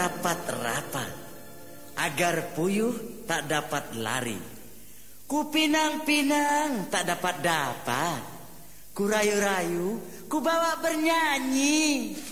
rapat-rapat agar puyuh tak dapat lari. Ku pinang-pinang tak dapat. Ku rayu-rayu, ku bawa bernyanyi.